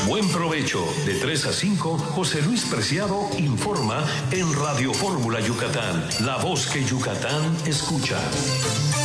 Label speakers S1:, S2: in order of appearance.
S1: Buen provecho. De 3 a 5, José Luis Preciado informa en Radio Fórmula Yucatán, la voz que Yucatán escucha.